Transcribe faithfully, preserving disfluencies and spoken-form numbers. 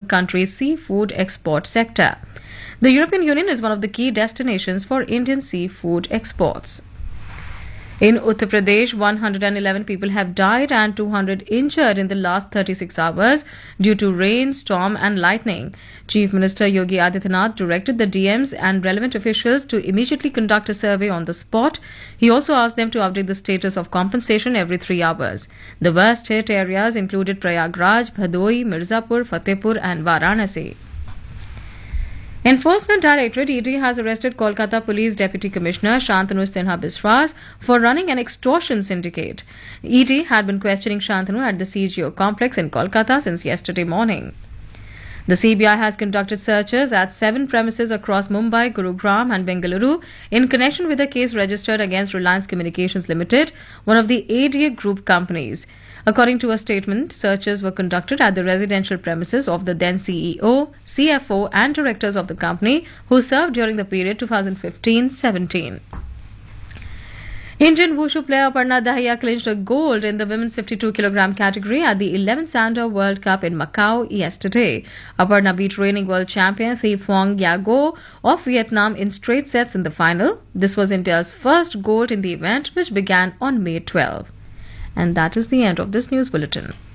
country's seafood export sector. The European Union is one of the key destinations for Indian seafood exports. In Uttar Pradesh, one hundred eleven people have died and two hundred injured in the last thirty-six hours due to rain, storm and lightning. Chief Minister Yogi Adityanath directed the D Ms and relevant officials to immediately conduct a survey on the spot. He also asked them to update the status of compensation every three hours. The worst hit areas included Prayagraj, Bhadoi, Mirzapur, Fatehpur and Varanasi. Enforcement Directorate E D has arrested Kolkata Police Deputy Commissioner Shantanu Sinha Biswas for running an extortion syndicate. E D had been questioning Shantanu at the C G O complex in Kolkata since yesterday morning. The C B I has conducted searches at seven premises across Mumbai, Gurugram and Bengaluru in connection with a case registered against Reliance Communications Limited, one of the A D A group companies. According to a statement, searches were conducted at the residential premises of the then C E O, C F O and directors of the company who served during the period twenty fifteen seventeen. Indian wushu player Aparna Dahiya clinched a gold in the women's fifty-two kilogram category at the eleventh Sandor World Cup in Macau yesterday. Aparna beat reigning world champion Thi Phuong Yago of Vietnam in straight sets in the final. This was India's first gold in the event, which began on May twelfth. And that is the end of this news bulletin.